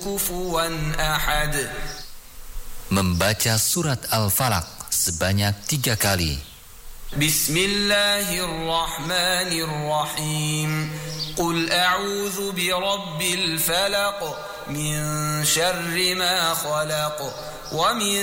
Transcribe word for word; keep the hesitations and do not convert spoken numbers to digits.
kufuwan ahad. Membaca surat Al-Falaq sebanyak tiga kali. Bismillahirrahmanirrahim. Qul a'udzu birabbil falaq min syarri ma khalaq wa min